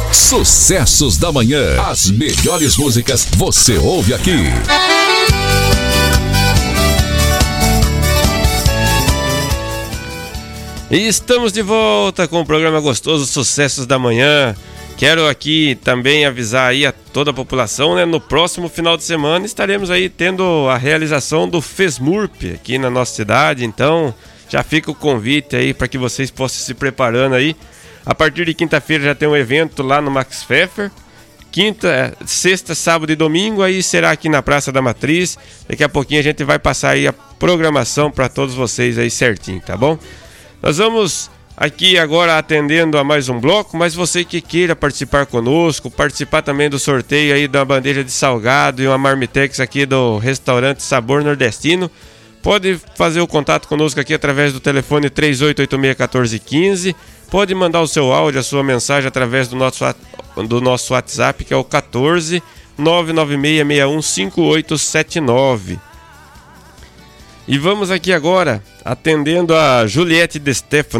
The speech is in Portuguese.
Sucessos da Manhã. As melhores músicas você ouve aqui. E estamos de volta com o programa gostoso Sucessos da Manhã. Quero aqui também avisar aí a toda a população, né? No próximo final de semana estaremos aí tendo a realização do FESMURP aqui na nossa cidade. Então já fica o convite aí para que vocês possam se preparando aí. A partir de quinta-feira já tem um evento lá no Max Pfeffer. Sexta, sábado e domingo aí será aqui na Praça da Matriz. Daqui a pouquinho a gente vai passar aí a programação para todos vocês aí certinho, tá bom? Nós vamos aqui agora atendendo a mais um bloco, mas você que queira participar conosco, participar também do sorteio aí da bandeja de salgado e uma marmitex aqui do restaurante Sabor Nordestino, pode fazer o contato conosco aqui através do telefone 3886-1415, pode mandar o seu áudio, a sua mensagem através do nosso WhatsApp, que é o 14 99661 5879. E vamos aqui agora atendendo a Juliette de Stefano.